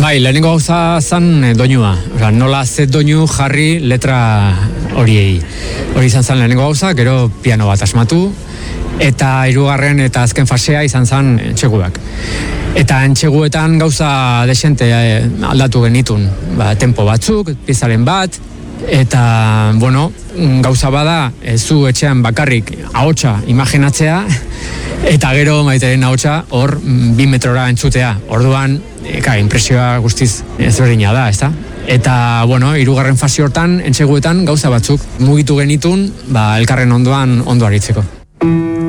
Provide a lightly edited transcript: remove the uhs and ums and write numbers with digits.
Bai, lehenengo gauza zan doinua. Nola ze doinu jarri letra horiei. Hori izan zan lehenengo gauza, gero piano bat asmatu, eta hirugarren eta azken fasea izan zan entxeguak. Eta entxeguetan gauza desente aldatu genitun. Tempo batzuk, piezaren bat, eta, gauza bada, zu etxean bakarrik ahotsa imaginatzea, eta gero Maiteren ahotsa hor 2 metrora entzutea. Orduan, impresioa guztiz ezberdina da, ezta? Eta, hirugarren fase hortan, entxeguetan gauza batzuk mugitu genitun, elkarren ondoan ondo aritzeko.